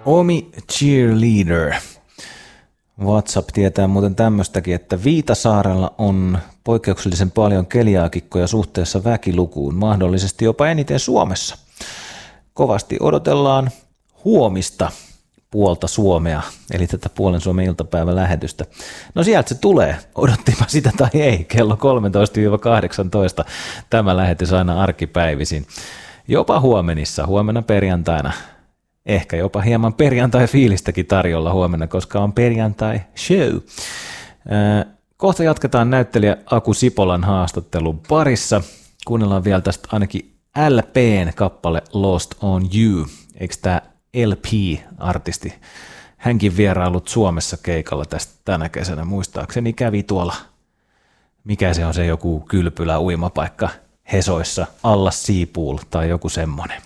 Omi cheerleader. WhatsApp tietää muuten tämmöstäkin, että Viitasaarella on poikkeuksellisen paljon keliaakikkoja suhteessa väkilukuun, mahdollisesti jopa eniten Suomessa. Kovasti odotellaan huomista puolta Suomea, eli tätä puolen Suomen iltapäivälähetystä. No sieltä se tulee, odottipa sitä tai ei, kello 13-18 tämä lähetys aina arkipäivisin. Jopa huomenna perjantaina. Ehkä jopa hieman perjantai-fiilistäkin tarjolla huomenna, koska on perjantai-show. Kohta jatketaan näyttelijä Aku Sipolan haastattelun parissa. Kuunnellaan vielä tästä ainakin LPn kappale Lost on You. Eikö tämä LP-artisti? Hänkin vierailut Suomessa keikalla tästä tänä kesänä. Muistaakseni kävi tuolla, mikä se on se joku kylpylä uimapaikka Hesoissa, alla Seapool tai joku semmonen.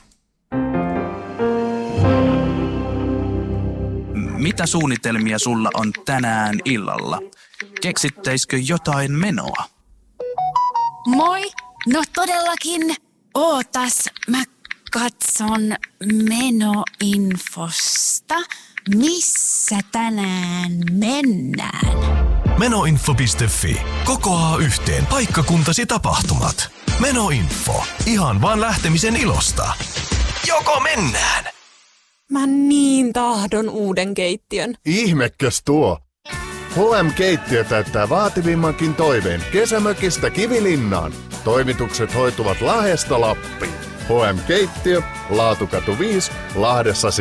Mitä suunnitelmia sulla on tänään illalla? Keksittäisikö jotain menoa? Moi! No todellakin. Ootas, mä katson menoinfosta. Missä tänään mennään? Menoinfo.fi. Kokoaa yhteen paikkakuntasi tapahtumat. Menoinfo. Ihan vaan lähtemisen ilosta. Joko mennään? Mä niin tahdon uuden keittiön. Ihmekäs tuo! HM-keittiö täyttää vaativimmankin toiveen kesämökistä Kivilinnaan. Toimitukset hoituvat Lahdesta Lappiin. HM-keittiö, Laatukatu 5, Lahdessa